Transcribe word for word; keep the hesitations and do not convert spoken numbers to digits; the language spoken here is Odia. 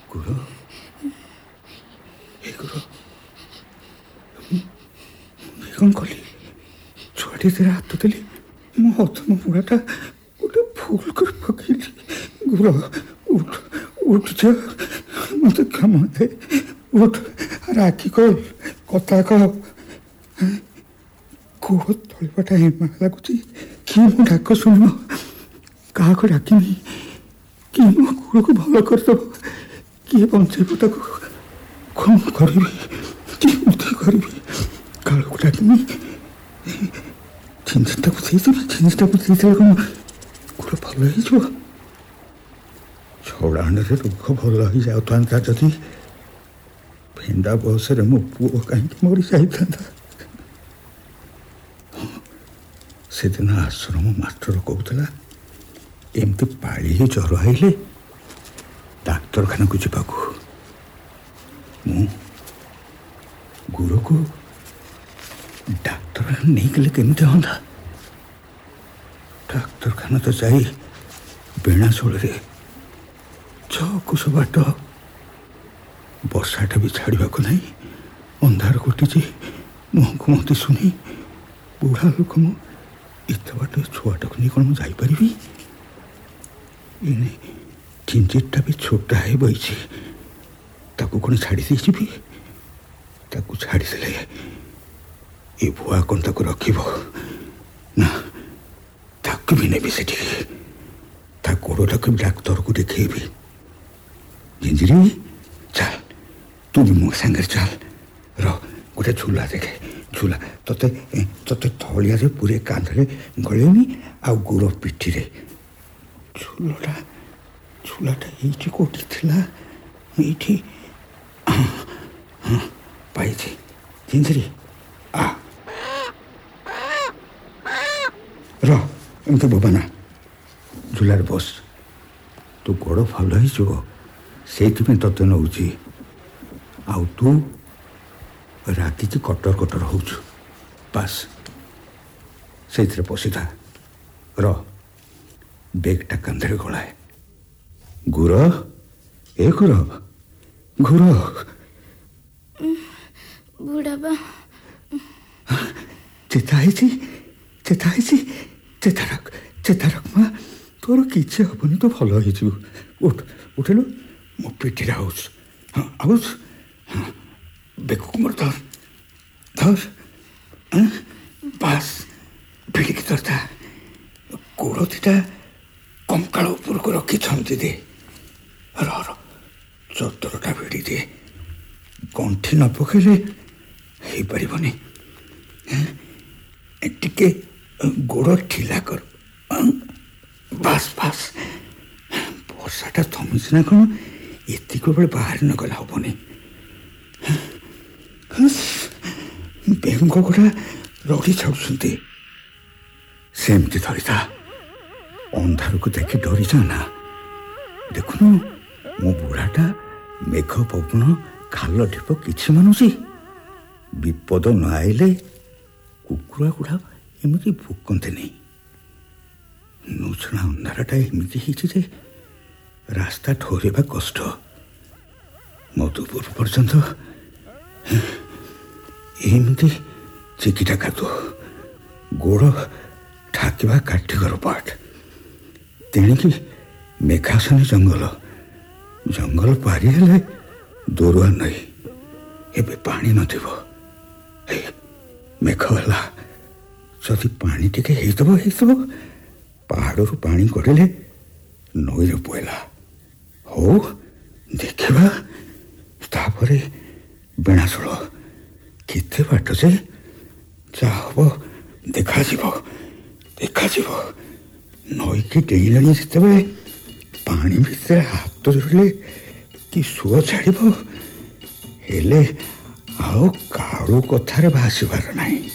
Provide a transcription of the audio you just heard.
ଗୁର ଏ ଗୁର କ'ଣ କଲି? ଛୁଆଟି ତେରେ ହାତ ଦେଲି, ମୋ ଅଧମ ବୁଢ଼ାଟା ଗୋଟେ ଭୁଲ କରି ପକେଇଲି। ଗୁର ଉଠ ଉଠ ଝିଅ, ମୋତେ କ୍ଷମା ଦେ, ଉଠ, ରାଖି କହ, କଥା କହ। ଗୋଡ଼ ତଳିବାଟା ଏମା ଲାଗୁଛି, କିଏ ମୋ ଡାକ ଶୁଣିବ? କାହାକୁ ଡାକିବି? କିଏ ମୋ ଗୋଡ଼କୁ ଭଲ କରିଦେବ? କିଏ ବଞ୍ଚେଇବ ତାକୁ? କ'ଣ କରିବି? କେମିତି କରିବି? କାଳକୁ ଡାକିବି? ଜିନିଷଟାକୁ ଦେଇଦେବି? ଜିନିଷଟାକୁ ଦେଇଦେଲେ କ'ଣ ଗୋଡ଼ ଭଲ ହେଇଯିବ? ଛଡ଼ାଣରେ ରୋଗ ଭଲ ହେଇଯାଉଥାନ୍ତା ଯଦି ଭେଣ୍ଡା ବୟସରେ ମୋ ପୁଅ କାହିଁକି ମରିଯାଇଥାନ୍ତା? ସେଦିନ ଆଶ୍ରମ ମାଷ୍ଟର କହୁଥିଲା ଏମିତି ପାଳି ଜ୍ୱର ଆଇଲେ ଡାକ୍ତରଖାନାକୁ ଯିବାକୁ। ମୁଁ ଗୁରୁକୁ ଡାକ୍ତରଖାନା ନେଇଗଲେ କେମିତି ହୁଅନ୍ତା? ଡାକ୍ତରଖାନା ତ ଯାଇ ବେଣାଶୋଳରେ ଛଅକୁଶ ବାଟ, ବର୍ଷାଟା ବି ଛାଡ଼ିବାକୁ ନାହିଁ, ଅନ୍ଧାର ଘୋଟିଛି, ମୁହଁକୁ ମତେ ଶୁଣି ବୁଢ଼ା ଲୋକ ମୁଁ ଏତେ ବାଟ ଛୁଆଟାକୁ ନେଇ କ'ଣ ମୁଁ ଯାଇପାରିବି? ଏନେ ଝିଞ୍ଜିରଟା ବି ଛୋଟା ହେଇ ବହିଛି, ତାକୁ କ'ଣ ଛାଡ଼ି ଦେଇଯିବି? ତାକୁ ଛାଡ଼ିଦେଲେ ଏ ଭୁଆ କ'ଣ ତାକୁ ରଖିବ? ନା, ତାକୁ ବି ନେବି ସେଠିକି, ତା ଗୋଡ଼ଟାକୁ ବି ଡାକ୍ତରକୁ ଦେଖେଇବି। ଝିଞ୍ଜିରି, ଚାଲ, ତୁ ବି ମୋ ସାଙ୍ଗରେ ଚାଲ। ର ଗୋଟେ ଝୁଲା ଦେଖେ, ଝୁଲା ତତେ ତତେ ତଳିଆରେ ପୁରେ କାନ୍ଧରେ ଗଳେଇମି, ଆଉ ଗୋଡ଼ ପିଠିରେ। ଝୁଲଟା ଝୁଲାଟା ଏଇଠି କେଉଁଠି ଥିଲା? ଏଇଠି, ହଁ ପାଇଛି। ଝିଞ୍ଜିରି, ଆ ର ଏମିତି ବୋବାନା, ଝୁଲାରେ ବସ। ତୁ ଗୋଡ଼ ଭଲ ହେଇଯିବ, ସେଇଥିପାଇଁ ତତେ ନେଉଛି। ଆଉ ତୁ ରାତିକି କଟର କଟର ହେଉଛୁ, ବାସ୍ ସେଇଥିରେ ପଶିଥା। ର ବେଗଟା କାନ୍ଧରେ ଗଳାଏ। ଗୁର, ଏ ଗୁର, ଗୁର। ବୁଢ଼ାବା ଚେତା ହେଇଛି, ଚେତା ହେଇଛି, ଚେତା ରଖ, ଚେତା ରଖ ମା, ତୋର କିଛି ହବନି, ତୁ ଭଲ ହେଇଯିବୁ। ଉଠ, ଉଠିଲୁ, ମୋ ପିଠିରେ ହାଉସ, ହଁ ହାଉସ, ହଁ ବେକକୁ ମୋର ଧର, ଧର, ବାସ୍ ଭିଡ଼ିକି ଧରତା। ଗୋଡ଼ ଦିଟା କଙ୍କାଳ ଉପରକୁ ରଖି ଛନ୍ଦି ଦେ। ର ର ଚତୁରଟା ଭିଡ଼ି ଦେ, ଗଣ୍ଠି ନ ପକେଇଲେ ହେଇପାରିବନି। ଟିକେ ଗୋଡ଼ ଢିଲା କର, ବାସ୍ ବାସ୍। ବର୍ଷାଟା ଥମିଛି ନା କ'ଣ? ଏତିକି ବେଳେ ବାହାରି ନ ଗଲେ ହବନି। ବେଙ୍ଗ ଗୁଡ଼ା ରଡ଼ି ଛାଡ଼ୁଛନ୍ତି, ସେମିତି ଧରିଥା। ଅନ୍ଧାରକୁ ଦେଖି ଡରିଯା ନା। ଦେଖୁନୁ ମୋ ବୁଢ଼ାଟା ମେଘ ପବନ ଖାଲ ଢିପ କିଛି ମାନୁଛି। ବିପଦ ନ ଆଇଲେ କୁକୁଡ଼ା ଗୁଡ଼ା ଏମିତି ଭୋକନ୍ତିନି। ନୁଛଣା ଅନ୍ଧାରଟା ଏମିତି ହେଇଛି ଯେ ରାସ୍ତା ଠୋରିବା କଷ୍ଟ। ମଧୁପୁର ପର୍ଯ୍ୟନ୍ତ ଏମିତି ଚିକିଟା କାଦୁଅ, ଗୋଡ଼ ଠାକିବା କାଠିକର ପାଠ। ତେଣିକି ମେଘାସନୀ ଜଙ୍ଗଲ, ଜଙ୍ଗଲ ପାରି ହେଲେ ଦୋରୁଆ ନଈ। ଏବେ ପାଣି ନଥିବ, ହେ ମେଘ ହେଲା, ଯଦି ପାଣି ଟିକେ ହେଇଥିବ ହେଇଥିବ ପାହାଡ଼ରୁ ପାଣି ଗଡ଼ିଲେ ନଈରେ ପଇଲା। ହଉ ଦେଖିବା, ତାପରେ ବେଣାଶୋଳ କେତେ ବାଟ ଯେ, ଯାହା ହବ ଦେଖାଯିବ, ଦେଖାଯିବ। ନଈକି ଡେଇଁଲାଣି ଯେତେବେଳେ ପାଣି ଭିତରେ ହାତ ଧରିଲେ କି ସୁଅ ଛାଡ଼ିବ। ହେଲେ ଆଉ କାଳୁ କଥାରେ ଭାସିବାର ନାହିଁ।